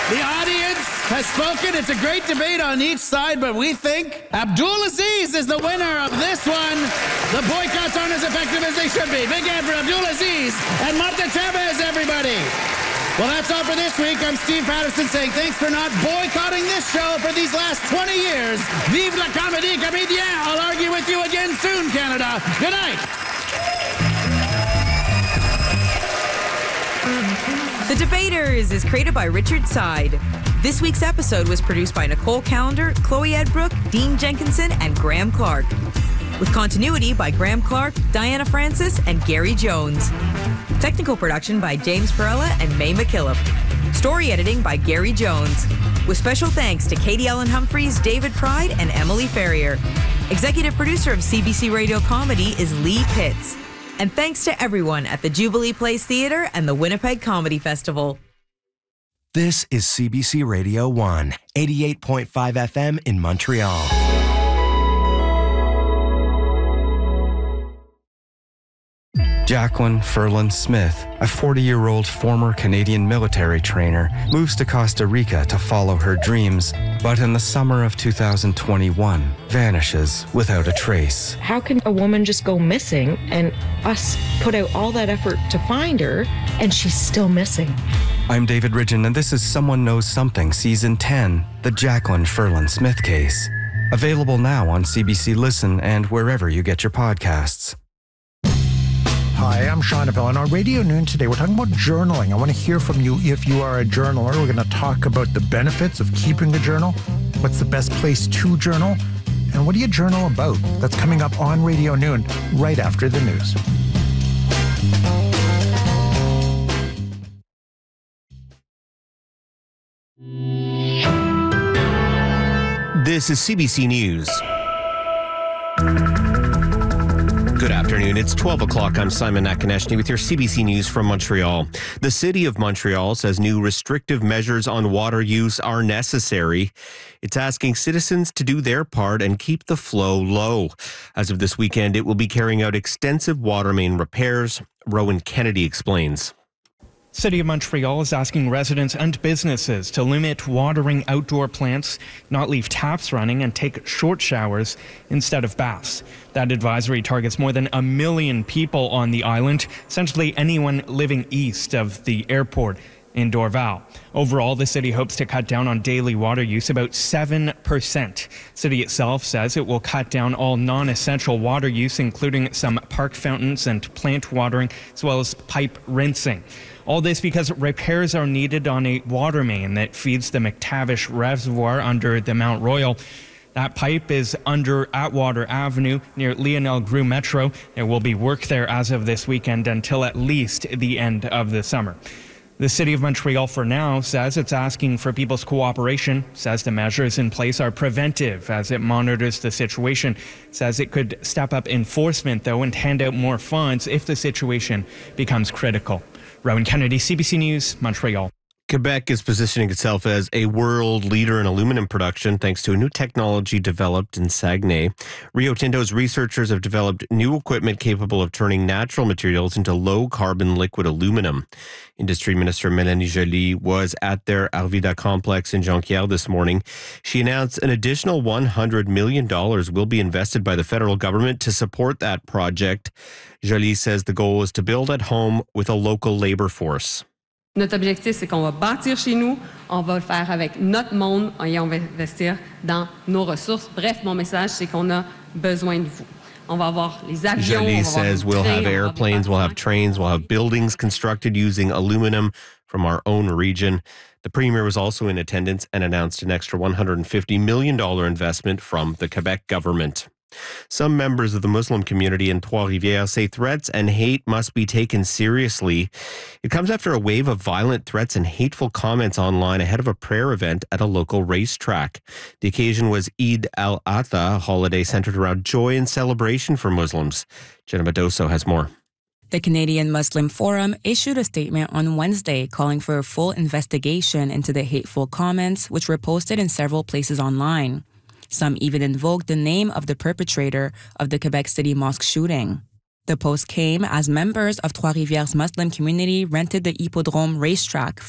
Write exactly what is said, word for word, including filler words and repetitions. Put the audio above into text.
The audience has spoken. It's a great debate on each side, but we think Abdulaziz is the winner of this one. The boycotts aren't as effective as they should be. Big hand for Abdulaziz and Marta Chavez, everybody. Well, that's all for this week. I'm Steve Patterson saying thanks for not boycotting this show for these last twenty years. Vive la comédie comédien. I'll argue with you again soon, Canada. Good night. The Debaters is created by Richard Side. This week's episode was produced by Nicole Callender, Chloe Edbrook, Dean Jenkinson, and Graham Clark. With continuity by Graham Clark, Diana Francis, and Gary Jones. Technical production by James Perella and May McKillop. Story editing by Gary Jones. With special thanks to Katie Ellen Humphreys, David Pride, and Emily Ferrier. Executive producer of C B C Radio Comedy is Lee Pitts. And thanks to everyone at the Jubilee Place Theatre and the Winnipeg Comedy Festival. This is C B C Radio one, eighty-eight point five F M in Montreal. Jacqueline Ferland Smith, a forty-year-old former Canadian military trainer, moves to Costa Rica to follow her dreams, but in the summer of two thousand twenty-one, vanishes without a trace. How can a woman just go missing and us put out all that effort to find her and she's still missing? I'm David Ridgen, and this is Someone Knows Something, Season ten, The Jacqueline Ferland Smith Case. Available now on C B C Listen and wherever you get your podcasts. Hi, I'm Sean Appel, and on Radio Noon today, we're talking about journaling. I want to hear from you if you are a journaler. We're going to talk about the benefits of keeping a journal, what's the best place to journal, and what do you journal about? That's coming up on Radio Noon right after the news. This is C B C News. Good afternoon. It's twelve o'clock. I'm Simon Nakonechny with your C B C News from Montreal. The City of Montreal says new restrictive measures on water use are necessary. It's asking citizens to do their part and keep the flow low. As of this weekend, it will be carrying out extensive water main repairs. Rowan Kennedy explains. City of Montreal is asking residents and businesses to limit watering outdoor plants, not leave taps running, and take short showers instead of baths. That advisory targets more than a million people on the island, essentially anyone living east of the airport in Dorval. Overall, the city hopes to cut down on daily water use about seven percent. City itself says it will cut down all non-essential water use, including some park fountains and plant watering, as well as pipe rinsing. All this because repairs are needed on a water main that feeds the McTavish Reservoir under the Mount Royal. That pipe is under Atwater Avenue near Lionel Groux Metro. There will be work there as of this weekend until at least the end of the summer. The City of Montreal for now says it's asking for people's cooperation, says the measures in place are preventive as it monitors the situation, says it could step up enforcement though and hand out more funds if the situation becomes critical. Rowan Kennedy, C B C News, Montreal. Quebec is positioning itself as a world leader in aluminum production thanks to a new technology developed in Saguenay. Rio Tinto's researchers have developed new equipment capable of turning natural materials into low-carbon liquid aluminum. Industry Minister Mélanie Joly was at their Arvida complex in Jonquière this morning. She announced an additional one hundred million dollars will be invested by the federal government to support that project. Joly says the goal is to build at home with a local labor force. Notre objectif, c'est qu'on va bâtir chez nous, on va le faire avec notre monde et on va investir dans nos ressources. Bref, mon message, c'est qu'on a besoin de vous. On va avoir les avions, Joly says we'll have airplanes, we'll have trains, we'll have buildings constructed using aluminum from our own region. The Premier was also in attendance and announced an extra one hundred fifty million dollars investment from the Quebec government. Some members of the Muslim community in Trois-Rivières say threats and hate must be taken seriously. It comes after a wave of violent threats and hateful comments online ahead of a prayer event at a local racetrack. The occasion was Eid al-Adha, a holiday centered around joy and celebration for Muslims. Jenna Badoso has more. The Canadian Muslim Forum issued a statement on Wednesday calling for a full investigation into the hateful comments, which were posted in several places online. Some even invoked the name of the perpetrator of the Quebec City mosque shooting. The post came as members of Trois-Rivières Muslim community rented the Hippodrome racetrack